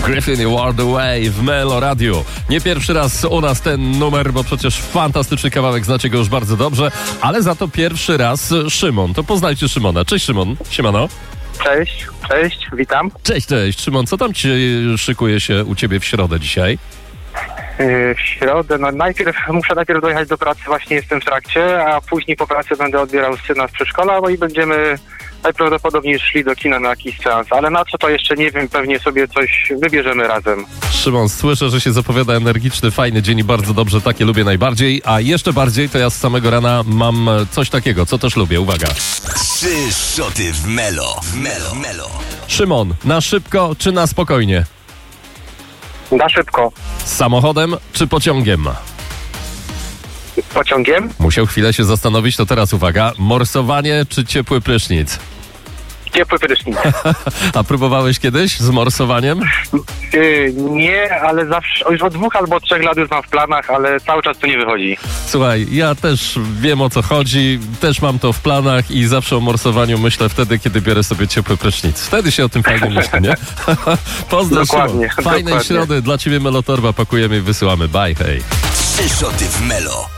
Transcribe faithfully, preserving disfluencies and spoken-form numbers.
Griffin i World Away w Melo Radio. Nie pierwszy raz u nas ten numer, bo przecież fantastyczny kawałek, znacie go już bardzo dobrze, ale za to pierwszy raz Szymon. To poznajcie Szymona. Cześć Szymon, siemano. Cześć, cześć, witam. Cześć, cześć. Szymon, co tam ci szykuje się u ciebie w środę dzisiaj? Yy, w środę, no najpierw muszę najpierw dojechać do pracy, właśnie jestem w trakcie, a później po pracy będę odbierał syna z przedszkola, no i będziemy najprawdopodobniej szli do kina na jakiś seans, ale na co to jeszcze nie wiem, pewnie sobie coś wybierzemy razem. Szymon, słyszę, że się zapowiada energiczny, fajny dzień i bardzo dobrze, takie lubię najbardziej, a jeszcze bardziej to ja z samego rana mam coś takiego, co też lubię, uwaga. Trzy szoty w Melo, w Melo, Melo. Szymon, na szybko czy na spokojnie? Na szybko. Samochodem czy pociągiem? Pociągiem? Musiał chwilę się zastanowić, to teraz uwaga. Morsowanie czy ciepły prysznic? Ciepły prysznic. A próbowałeś kiedyś z morsowaniem? Yy, nie, ale zawsze, już od dwóch albo trzech lat już mam w planach, ale cały czas to nie wychodzi. Słuchaj, ja też wiem, o co chodzi, też mam to w planach i zawsze o morsowaniu myślę wtedy, kiedy biorę sobie ciepły prysznic. Wtedy się o tym fajnie myśli, nie? Pozdrow, Dokładnie, Szymon. Fajnej dokładnie. środy, dla ciebie Melotorba pakujemy i wysyłamy. Bye, hej. Trzy szoty w Melo.